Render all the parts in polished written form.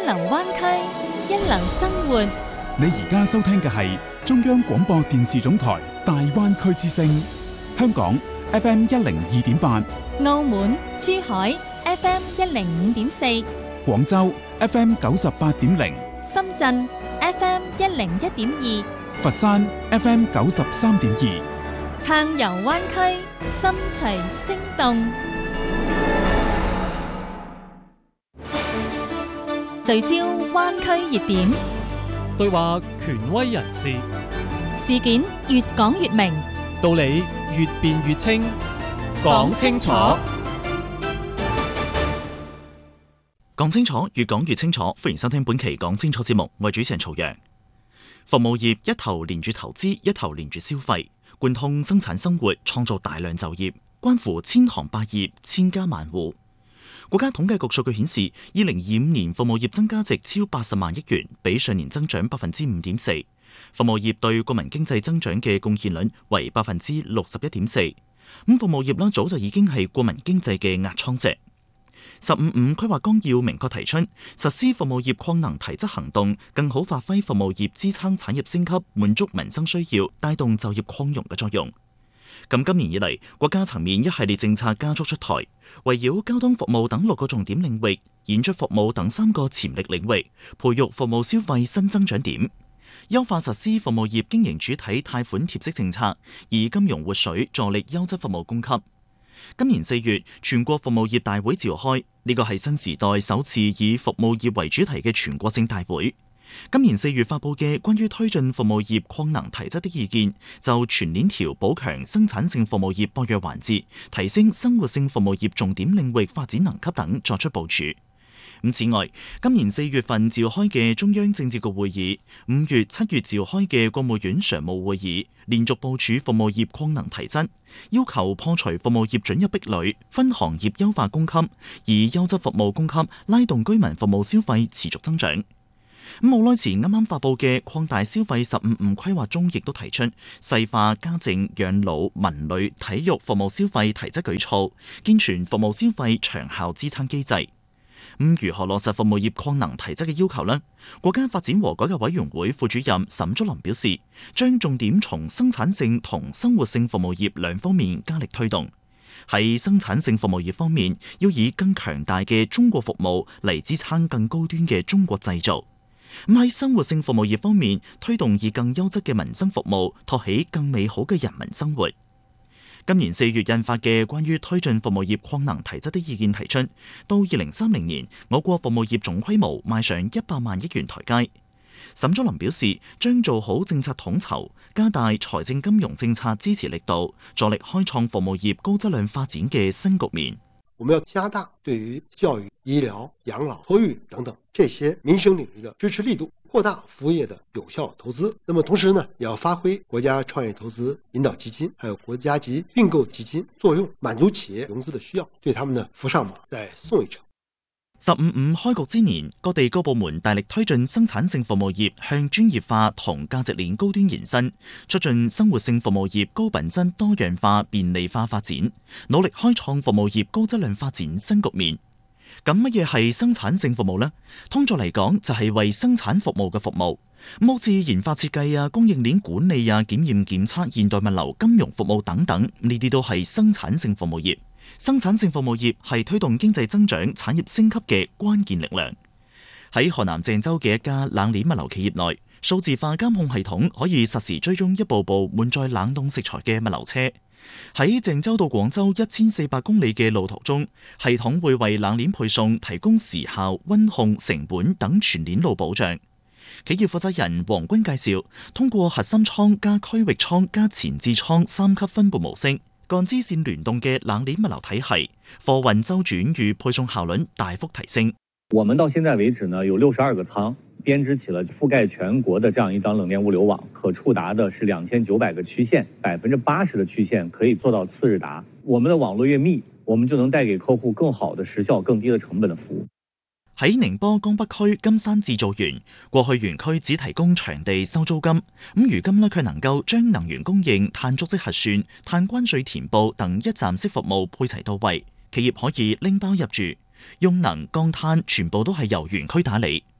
流灣區，一流生活。 你而家收聽嘅係中央廣播電視總台大灣區之聲，香港 FM102.8， 澳門、珠海 FM105.4， 廣州 FM98.0， 深圳 FM101.2， 佛山 FM93.2， 暢遊灣區，心隨聲動。聚焦灣區熱點， 對話權威人士， 事件越講越明， 道理越辯越清，講清楚。 講清楚，越講越清楚。歡迎收聽本期講清楚節目，我係主持人曹陽。服務業一頭連住投資，一頭連住消費，貫通生產生活，創造大量就業，關乎千行百業，千家萬戶。國家統計局數據顯示，2025年服務業增加值超80萬億元，比上年增長5.4%。服務業對國民經濟增長嘅貢獻率為61.4%。咁服務業早就已經係國民經濟嘅壓艙石。15.5規劃綱要明確提出，實施服務業擴能提質行動，更好發揮服務業支撐產業升級、滿足民生需要、帶動就業擴容嘅作用。咁今年以嚟，國家層面一系列政策加速出台，圍繞交通服務等6個重點領域，演出服務等3個潛力領域，培育服務消費新增長點，優化實施服務業經營主體貸款貼息政策，以金融活水助力優質服務供給。今年4月，全國服務業大會召開，呢個係新時代首次以服務業為主題嘅全國性大會。今年4月發佈嘅關於推進服務業擴能提質的意見，就全鏈條補強生產性服務業薄弱環節，提升生活性服務業重點領域發展能級等作出部署。此外，今年4月份召開嘅中央政治局會議，5月、7月召開嘅國務院常務會議，連續部署服務業擴能提質，要求破除服務業准入壁壘，分行業優化供給，以優質服務供給拉動居民服務消費持續增長。冇耐前啱啱發佈嘅擴大消費15.5規劃中，亦都提出細化家政、養老、文旅、體育服務消費提質舉措，健全服務消費長效支撐機制。如何落實服務業擴能提質嘅要求呢？國家發展和改革委員會副主任沈竹林表示，將重點從生產性同生活性服務業兩方面加力推動。喺生產性服務業方面，要以更強大嘅中國服務嚟支撐更高端嘅中國製造。喺生活性服務業方面，推動以更優質嘅民生服務托起更美好嘅人民生活。今年4月印發嘅關於推進服務業擴能提質的意見提出，到2030年，我國服務業總規模邁上100萬億元台階。沈竹林表示，將做好政策統籌，加大財政金融政策支持力度，助力開創服務業高質量發展嘅新局面。 我們要加大對於教育、醫療、養老、托育等等這些民生領域的支持力度，擴大服務業的有效投資。那麼同時呢，也要發揮國家創業投資引導基金還有國家級併購基金作用，滿足企業融資的需要，對他們呢扶上馬，再送一程。 15.5開局之年，各地各部門大力推進生產性服務業向專業化同價值鏈高端延伸，促進生活性服務業高品質多樣化便利化發展，努力開創服務業高質量發展新局面。咁乜嘢係生產性服務呢？通俗嚟講，就係為生產服務嘅服務，好似研發設計啊、供應鏈管理啊、檢驗檢測、現代物流、金融服務等等，呢啲都係生產性服務業。生產性服務業係推動經濟增長、產業升級嘅關鍵力量。喺河南鄭州嘅一家冷鏈物流企業內，數字化監控系統可以實時追蹤一部部滿載冷凍食材嘅物流車。喺鄭州到廣州1400公里嘅路途中，系統會為冷鏈配送提供時效、溫控、成本等全鏈路保障。企業負責人黃軍介紹，通過核心倉加區域倉加前置倉3級分佈模式，幹支線聯動嘅冷鏈物流體系，貨運周轉與配送效率大幅提升。 我們到現在為止呢，有62個倉，編織起了覆蓋全國的這樣一張冷鏈物流網，可觸達的是2900個區縣，80%的區縣可以做到次日達。我們的網絡越密，我們就能帶給客戶更好的時效、更低的成本的服務。 喺寧波江北區金山製造園，過去園區只提供場地收租金，如今呢，卻能夠將能源供應、碳足跡核算、碳關稅填報等一站式服務配齊到位，企業可以拎包入住，用能、降碳全部都係由園區打理。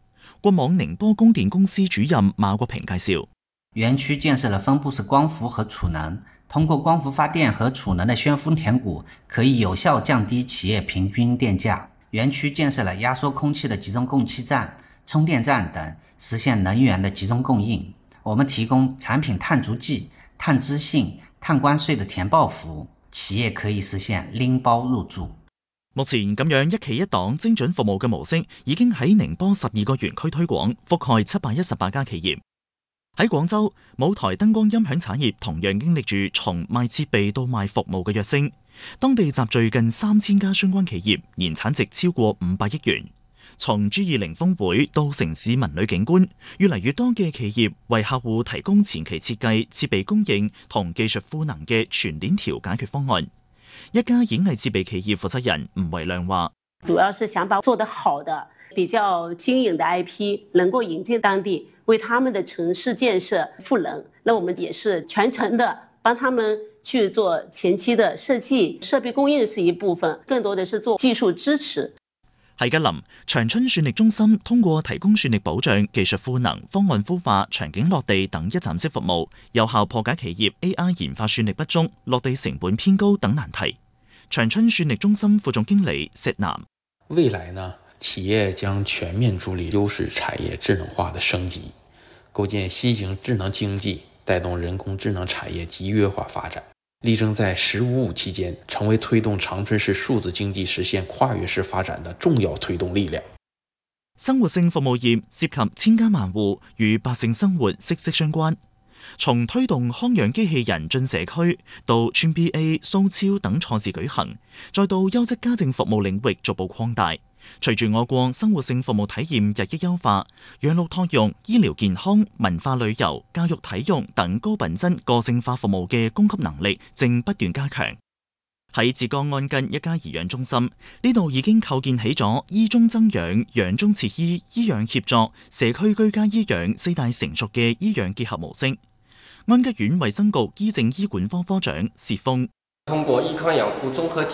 國網寧波供電公司主任馬國平介紹， 園區建設了分布式光伏和儲能，通過光伏發電和儲能的宣風填谷，可以有效降低企業平均電價。園區建設了壓縮空氣的集中供氣站、充電站等，實現能源的集中供應。我們提供產品碳足跡、碳資訊、碳關稅的填報服務，企業可以實現拎包入住。 目前咁樣一企一檔精準服務嘅模式已經喺寧波12個園區推廣，覆蓋718家企業。喺廣州，舞台燈光音響產業同樣經歷住從賣設備到賣服務嘅躍升，當地集聚近3000家相關企業，年產值超過500億元。從 G20 峰會到城市文旅景觀，越嚟越多嘅企業為客戶提供前期設計、設備供應同技術賦能嘅全鏈條解決方案。一家演藝設備企業負責人吳維亮話： 主要是想把做得好的、比較新穎的 IP 能夠引進當地，為他們的城市建設賦能。那我們也是全程的幫他們去做前期的設計，設備供應是一部分，更多的是做技術支持。 喺吉林，長春算力中心通過提供算力保障、技術賦能、方案孵化、場景落地等一站式服務，有效破解企業 AI 研發算力不足、落地成本偏高等難題。長春算力中心副總經理石南： 未來呢，企業將全面助力優勢產業智能化的升級，構建新型智能經濟，帶動人工智能產業集約化發展，力爭在“15+5”期間成為推動長春市數字經濟實現跨越式發展的重要推動力量。 生活性服務業涉及千家萬戶，與百姓生活息息相關。從推動康養機器人進社區，到村 BA、蘇超等賽事舉行，再到優質家政服務領域逐步擴大。隨住我國生活性服務體驗日益優化，養老託育、醫療健康、文化旅遊、教育體育等高品質個性化服務嘅供給能力正不斷加強。喺浙江安根一家頤養中心，呢度已經構建起咗醫中增養、養中設醫、醫養協作、社區居家醫養4大成熟嘅醫養結合模式。安吉縣衛生局醫政醫管科科長薛峰： 通過醫康養護綜合體